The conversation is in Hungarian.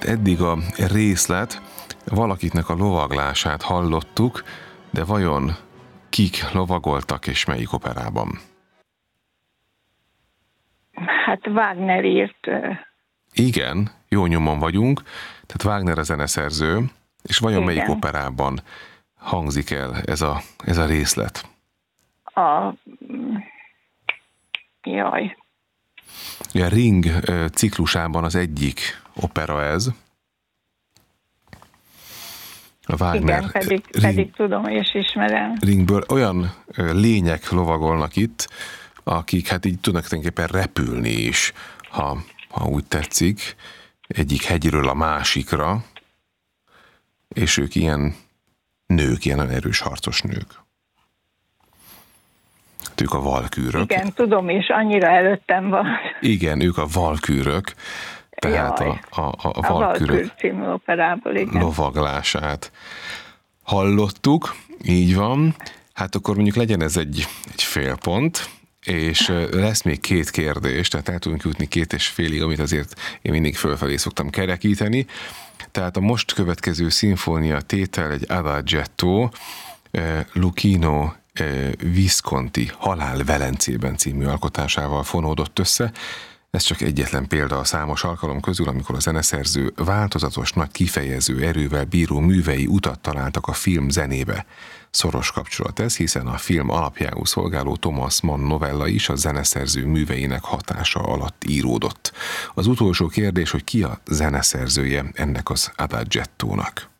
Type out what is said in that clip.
Hát eddig a részlet, valakitnek a lovaglását hallottuk, de vajon kik lovagoltak és melyik operában? Hát Wagner írt. Igen, jó nyomon vagyunk, tehát Wagner a zeneszerző, és vajon melyik operában hangzik el ez a részlet? Jaj. A Ring ciklusában az egyik opera ez. A Wagner. Igen, pedig tudom, és ismerem. Ringből olyan lények lovagolnak itt, akik hát így tudnak tulajdonképpen repülni is, ha úgy tetszik, egyik hegyről a másikra, és ők ilyen nők, ilyen erős harcos nők. Ők a valkűrök. Igen, tudom, és annyira előttem van. Igen, ők a valkűrök, tehát a valkűrök című operából, igen. Lovaglását hallottuk, így van. Hát akkor mondjuk legyen ez egy fél pont, és lesz még 2 kérdés, tehát el tudunk jutni 2,5-ig, amit azért én mindig fölfelé szoktam kerekíteni. Tehát a most következő szimfónia tétel egy Adagietto, Luchino Visconti Halál Velencében című alkotásával fonódott össze. Ez csak egyetlen példa a számos alkalom közül, amikor a zeneszerző változatos, nagy kifejező erővel bíró művei utat találtak a film zenébe. Szoros kapcsolat ez, hiszen a film alapjául szolgáló Thomas Mann novella is a zeneszerző műveinek hatása alatt íródott. Az utolsó kérdés, hogy ki a zeneszerzője ennek az Adagiettónak?